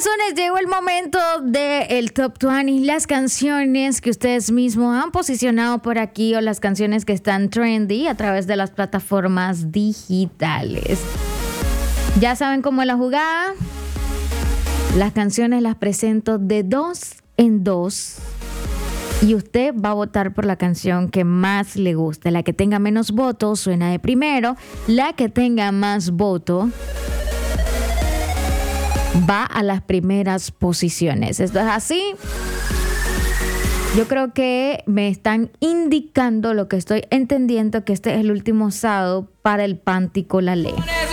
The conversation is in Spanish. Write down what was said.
corazones, llegó el momento del Top 20, las canciones que ustedes mismos han posicionado por aquí o las canciones que están trendy a través de las plataformas digitales. Ya saben cómo es la jugada. Las canciones las presento de 2 en 2 y usted va a votar por la canción que más le guste. La que tenga menos votos suena de primero, la que tenga más votos va a las primeras posiciones. Esto es así. Yo creo que me están indicando lo que estoy entendiendo, que este es el último sábado para el Panty con la ley.